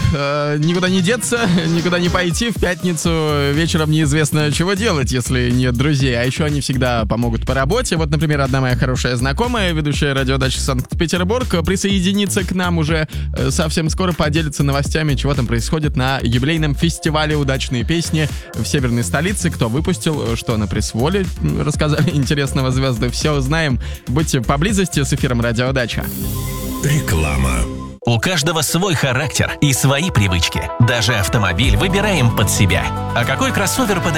никуда не деться, никуда не пойти. В пятницу вечером неизвестно, чего делать, если нет друзей. А еще они всегда помогут по работе. Вот, например, одна моя хорошая знакомая, ведущая радиодачи Санкт-Петербург, присоединится к нам уже совсем скоро, поделится новостями, чего там происходит на юбилейном фестивале «Удачные песни» в северной столице. Кто выпустил, что на пресс-воле рассказали интересного звезды. Все узнаем. Будьте поблизости с эфиром «Радиодача». Реклама. У каждого свой характер и свои привычки. Даже автомобиль выбираем под себя. А какой кроссовер подойдет?